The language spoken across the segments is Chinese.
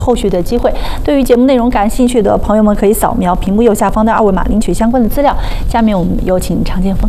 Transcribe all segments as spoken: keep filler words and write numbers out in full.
后续的机会。对于节目内容感兴趣的朋友们，可以扫描屏幕右下方的二维码领取相关的资料。下面我们有请常建锋。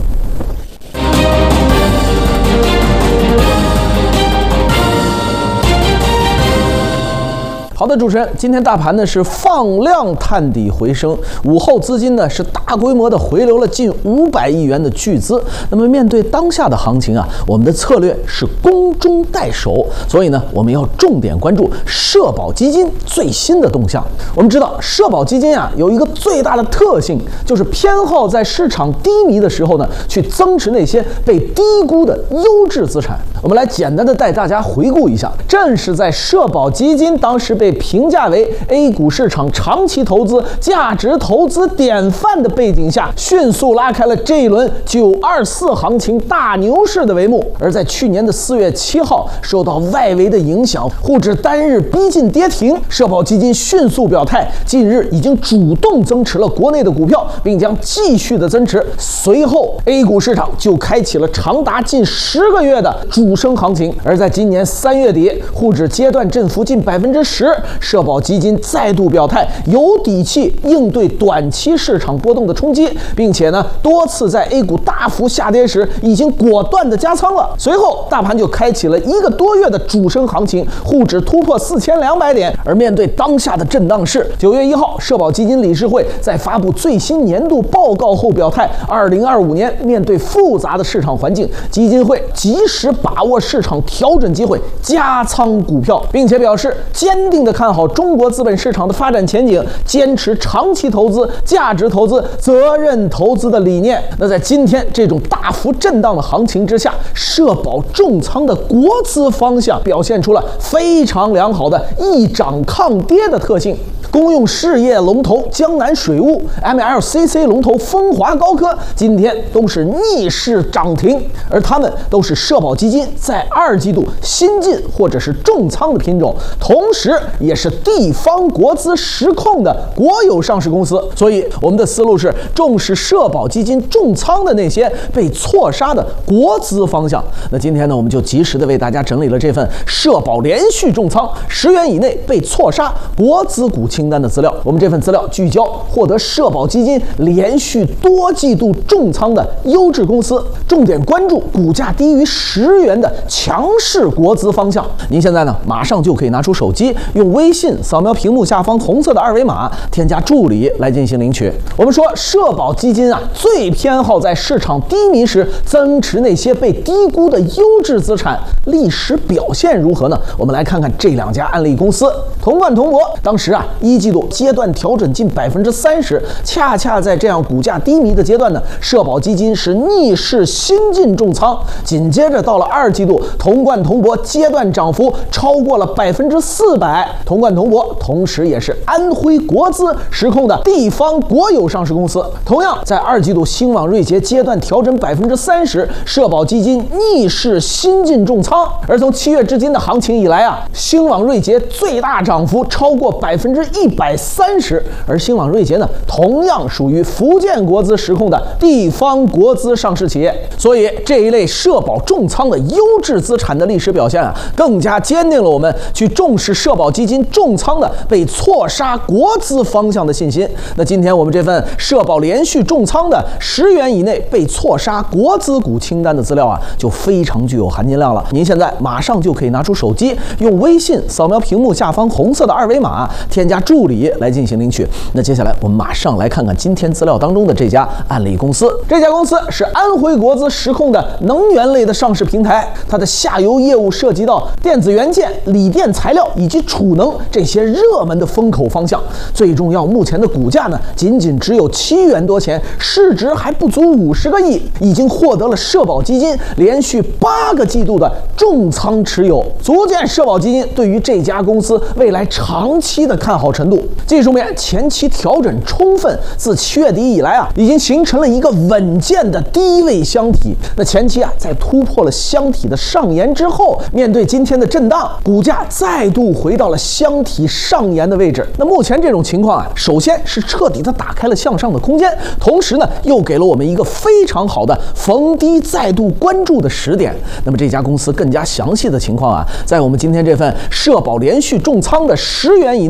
好的，主持人，今天大盘呢是放量探底回升，午后资金呢是大规模的回流了近五百亿元的巨资。那么面对当下的行情啊，我们的策略是攻中待守，所以呢我们要重点关注社保基金最新的动向。我们知道社保基金啊有一个最大的特性，就是偏好在市场低迷的时候呢去增持那些被低估的优质资产。我们来简单的带大家回顾一下，正是在社保基金当时被评价为 A 股市场长期投资、价值投资典范的背景下，迅速拉开了这一轮九二四行情大牛市的帷幕。而在去年的四月七号，受到外围的影响，沪指单日逼近跌停，社保基金迅速表态，近日已经主动增持了国内的股票，并将继续的增持。随后 A 股市场就开启了长达近十个月的主升行情。而在今年三月底，沪指阶段振幅近百分之十。社保基金再度表态，有底气应对短期市场波动的冲击，并且呢，多次在 A 股大幅下跌时已经果断的加仓了。随后，大盘就开启了一个多月的主升行情，沪指突破四千两百点。而面对当下的震荡市，九月一号，社保基金理事会在发布最新年度报告后表态，二零二五年面对复杂的市场环境，基金会及时把握市场调整机会，加仓股票，并且表示坚定的看好中国资本市场的发展前景，坚持长期投资、价值投资、责任投资的理念。那在今天这种大幅震荡的行情之下，社保重仓的国资方向表现出了非常良好的易涨抗跌的特性。公用事业龙头江南水务、M L C C 龙头风华高科今天都是逆势涨停，而他们都是社保基金在二季度新进或者是重仓的品种，同时也是地方国资实控的国有上市公司。所以我们的思路是重视社保基金重仓的那些被错杀的国资方向。那今天呢，我们就及时的为大家整理了这份社保连续重仓十元以内被错杀国资股清单的资料。我们这份资料聚焦获得社保基金连续多季度重仓的优质公司，重点关注股价低于十元的强势国资方向。您现在呢，马上就可以拿出手机，用微信扫描屏幕下方红色的二维码，添加助理来进行领取。我们说社保基金啊，最偏好在市场低迷时增持那些被低估的优质资产，历史表现如何呢？我们来看看这两家案例公司。同冠同博当时啊，一季度阶段调整近百分之三十，恰恰在这样股价低迷的阶段呢，社保基金是逆势新进重仓。紧接着到了二季度，同冠同博阶段涨幅超过了百分之四百。同冠同博同时也是安徽国资实控的地方国有上市公司。同样在二季度，兴网瑞捷阶段调整百分之三十，社保基金逆势新进重仓。而从七月至今的行情以来啊，兴网瑞捷最大涨幅超过百分之一百三十，而兴网瑞捷呢，同样属于福建国资实控的地方国资上市企业。所以这一类社保重仓的优质资产的历史表现啊，更加坚定了我们去重视社保基金重仓的被错杀国资方向的信心。那今天我们这份社保连续重仓的十元以内被错杀国资股清单的资料啊，就非常具有含金量了。您现在马上就可以拿出手机，用微信扫描屏幕下方红色的二维码，添加助理来进行领取。那接下来我们马上来看看今天资料当中的这家案例公司。这家公司是安徽国资实控的能源类的上市平台，它的下游业务涉及到电子元件、锂电材料以及储能这些热门的风口方向。最重要，目前的股价呢，仅仅只有七元多钱，市值还不足五十个亿，已经获得了社保基金连续八个季度的重仓持有，足见社保基金对于这家公司未来长期的看好程度。技术面前期调整充分，自七月底以来啊，已经形成了一个稳健的低位箱体。那前期啊，在突破了箱体的上沿之后，面对今天的震荡，股价再度回到了箱体上沿的位置。那目前这种情况啊，首先是彻底的打开了向上的空间，同时呢，又给了我们一个非常好的逢低再度关注的时点。那么这家公司更加详细的情况啊，在我们今天这份社保连续重仓的十元以内